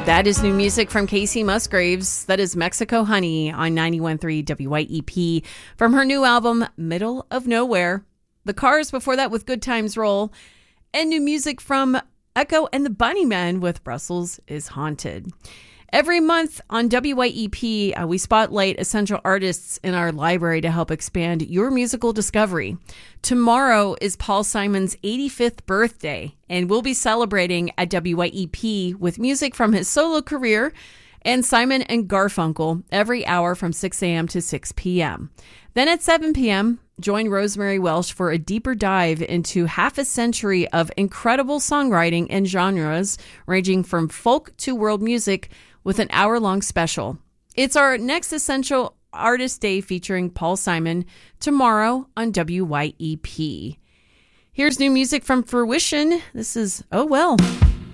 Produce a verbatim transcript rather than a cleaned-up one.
That is new music from Casey Musgraves. That is Mexico Honey on ninety-one point three W Y E P from her new album, Middle of Nowhere. The Cars before that with Good Times Roll. And new music from Echo and the Bunnymen with Brussels is Haunted. Every month on W Y E P, uh, we spotlight essential artists in our library to help expand your musical discovery. Tomorrow is Paul Simon's eighty-fifth birthday, and we'll be celebrating at W Y E P with music from his solo career and Simon and Garfunkel every hour from six a.m. to six p.m. Then at seven p.m., join Rosemary Welsh for a deeper dive into half a century of incredible songwriting and genres ranging from folk to world music, with an hour-long special. It's our next Essential Artist Day featuring Paul Simon tomorrow on W Y E P. Here's new music from Fruition. This is Oh Well.